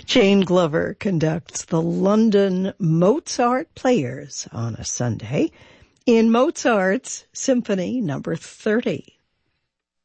Jane Glover conducts the London Mozart Players on a Sunday in Mozart's Symphony No. 30.